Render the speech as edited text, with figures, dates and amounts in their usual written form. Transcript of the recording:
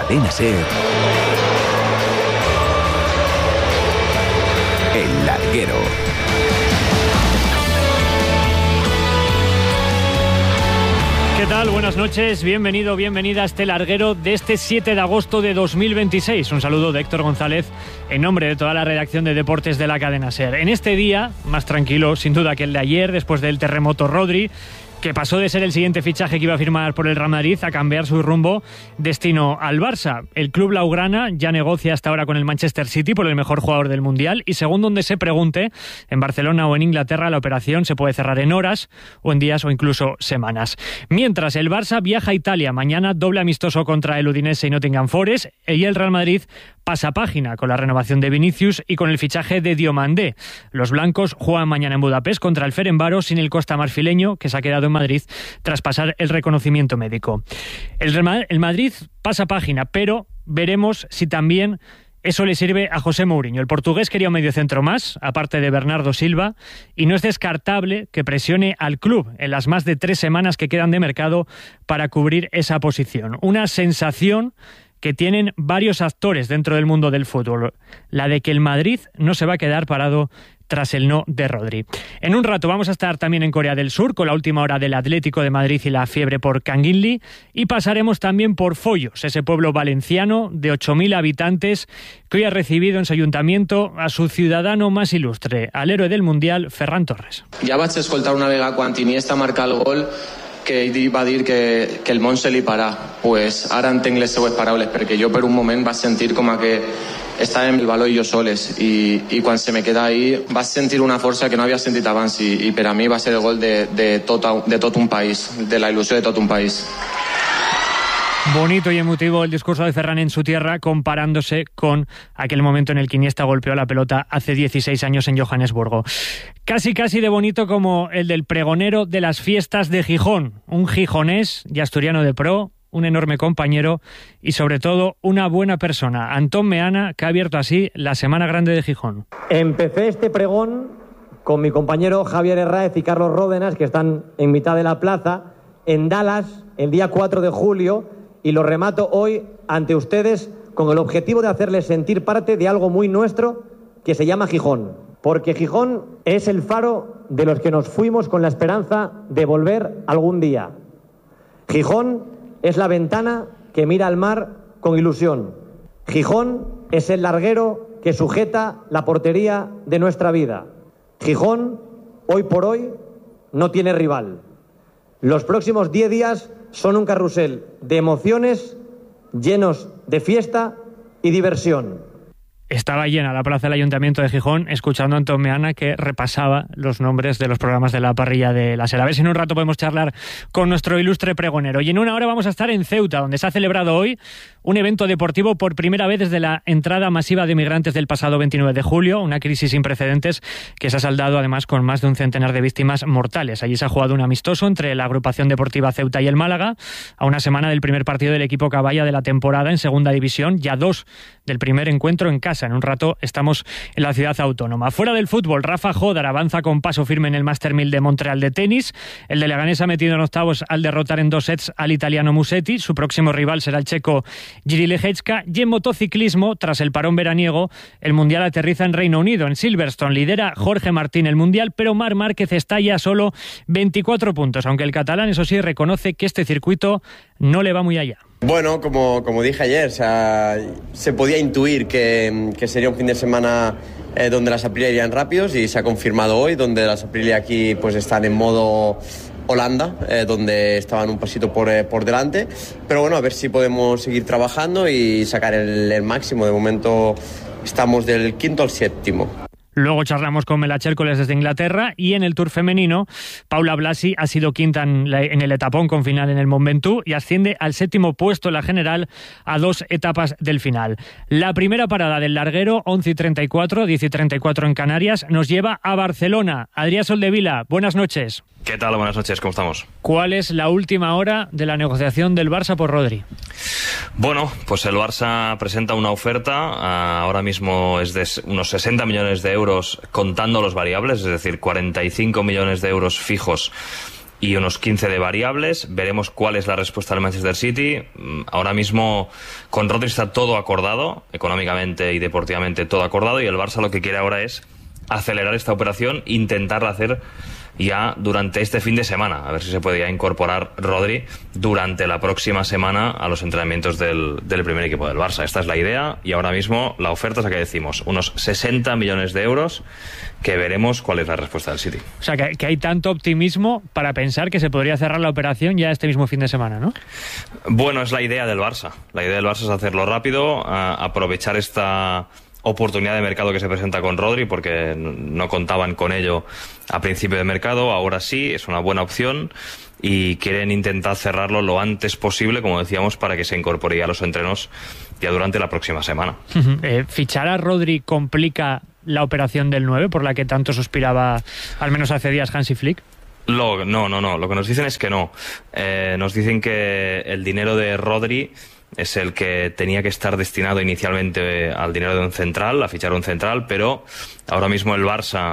Cadena SER. El Larguero. ¿Qué tal? Buenas noches, bienvenido, bienvenida a este Larguero de este 7 de agosto de 2026. Un saludo de Héctor González en nombre de toda la redacción de deportes de la cadena SER. En este día, más tranquilo sin duda que el de ayer, después del terremoto Rodri, que pasó de ser el siguiente fichaje que iba a firmar por el Real Madrid a cambiar su rumbo destino al Barça. El club blaugrana ya negocia hasta ahora con el Manchester City por el mejor jugador del Mundial y según donde se pregunte, en Barcelona o en Inglaterra, la operación se puede cerrar en horas o en días o incluso semanas. Mientras el Barça viaja a Italia mañana, doble amistoso contra el Udinese y Nottingham Forest, y el Real Madrid pasa página con la renovación de Vinicius y con el fichaje de Diomandé. Los blancos juegan mañana en Budapest contra el Ferencváros sin el costamarfileño, que se ha quedado en Madrid tras pasar el reconocimiento médico. El Madrid pasa página, pero veremos si también eso le sirve a José Mourinho. El portugués quería un mediocentro más, aparte de Bernardo Silva, y no es descartable que presione al club en las más de 3 semanas que quedan de mercado para cubrir esa posición. Una sensación que tienen varios actores dentro del mundo del fútbol, la de que el Madrid no se va a quedar parado tras el no de Rodri. En un rato vamos a estar también en Corea del Sur con la última hora del Atlético de Madrid y la fiebre por Canguilí, y pasaremos también por Foyos, ese pueblo valenciano de 8.000 habitantes que hoy ha recibido en su ayuntamiento a su ciudadano más ilustre, al héroe del Mundial, Ferran Torres. Ja vaig escoltar una vegada quan Iniesta marca el gol que ell va dir que el món se li parà. Pues ara entenc les seues paraules, perquè jo per un moment vaig sentir com a que estàvem el valor i jo soles, i quan se me queda ahí vaig sentir una força que no havia sentit abans, i per a mi va ser el gol de tot un país, de la il·lusió de tot un país. Bonito y emotivo el discurso de Ferran en su tierra, comparándose con aquel momento en el que Iniesta golpeó la pelota hace 16 años en Johannesburgo. Casi de bonito como el del pregonero de las fiestas de Gijón, un gijonés y asturiano de pro, un enorme compañero y sobre todo una buena persona, Antón Meana, que ha abierto así la Semana Grande de Gijón. Empecé este pregón con mi compañero Javier Herráez y Carlos Ródenas, que están en mitad de la plaza, en Dallas, el día 4 de julio, y lo remato hoy ante ustedes con el objetivo de hacerles sentir parte de algo muy nuestro que se llama Gijón. Porque Gijón es el faro de los que nos fuimos con la esperanza de volver algún día. Gijón es la ventana que mira al mar con ilusión. Gijón es el larguero que sujeta la portería de nuestra vida. Gijón, hoy por hoy, no tiene rival. Los próximos 10 días son un carrusel de emociones llenos de fiesta y diversión. Estaba llena la plaza del Ayuntamiento de Gijón escuchando a Antón Meana, que repasaba los nombres de los programas de la parrilla de la SER. A ver si en un rato podemos charlar con nuestro ilustre pregonero. Y en una hora vamos a estar en Ceuta, donde se ha celebrado hoy un evento deportivo por primera vez desde la entrada masiva de migrantes del pasado 29 de julio, una crisis sin precedentes que se ha saldado además con más de un centenar de víctimas mortales. Allí se ha jugado un amistoso entre la agrupación deportiva Ceuta y el Málaga, a una semana del primer partido del equipo caballa de la temporada en segunda división, ya 2 del primer encuentro en casa. En un rato estamos en la ciudad autónoma. Fuera del fútbol, Rafa Jódar avanza con paso firme en el Master 1000 de Montreal de tenis. El de Leganés ha metido en octavos al derrotar en 2 sets al italiano Musetti. Su próximo rival será el checo Jiří Lehečka. Y en motociclismo, tras el parón veraniego, el Mundial aterriza en Reino Unido. En Silverstone lidera Jorge Martín el Mundial, pero Marc Márquez está ya a solo 24 puntos, aunque el catalán, eso sí, reconoce que este circuito no le va muy allá. Bueno, como dije ayer, o sea, se podía intuir que sería un fin de semana donde las Aprilia irían rápidos, y se ha confirmado hoy, donde las Aprilia aquí pues están en modo Holanda, donde estaban un pasito por delante. Pero bueno, a ver si podemos seguir trabajando y sacar el máximo. De momento estamos del 5º al 7º. Luego charlamos con Mela Chércoles desde Inglaterra, y en el Tour femenino, Paula Blasi ha sido quinta en el etapón con final en el Mont Ventoux y asciende al 7º puesto en la general a 2 etapas del final. La primera parada del larguero, 11:34, 10:34 en Canarias, nos lleva a Barcelona. Adrián Soldevila, buenas noches. ¿Qué tal? Buenas noches, ¿cómo estamos? ¿Cuál es la última hora de la negociación del Barça por Rodri? Bueno, pues el Barça presenta una oferta, ahora mismo es de unos 60 millones de euros contando los variables, es decir, 45 millones de euros fijos y unos 15 de variables. Veremos cuál es la respuesta del Manchester City. Ahora mismo con Rodri está todo acordado, económicamente y deportivamente todo acordado, y el Barça lo que quiere ahora es acelerar esta operación, intentarla hacer ya durante este fin de semana, a ver si se puede ya incorporar Rodri durante la próxima semana a los entrenamientos del primer equipo del Barça. Esta es la idea, y ahora mismo la oferta es la que decimos, unos 60 millones de euros, que veremos cuál es la respuesta del City. O sea, que hay tanto optimismo para pensar que se podría cerrar la operación ya este mismo fin de semana, ¿no? Bueno, es la idea del Barça. La idea del Barça es hacerlo rápido, aprovechar esta oportunidad de mercado que se presenta con Rodri, porque no contaban con ello a principio de mercado. Ahora sí, es una buena opción y quieren intentar cerrarlo lo antes posible, como decíamos, para que se incorpore a los entrenos ya durante la próxima semana. ¿Fichar a Rodri complica la operación del 9 por la que tanto suspiraba al menos hace días Hansi Flick? No. Lo que nos dicen es que no. Nos dicen que el dinero de Rodri es el que tenía que estar destinado inicialmente al dinero de un central, a fichar un central, pero ahora mismo el Barça